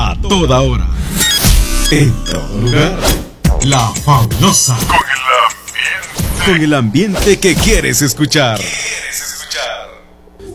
a toda hora. En todo lugar. La Fabulosa. Con el ambiente que quieres escuchar.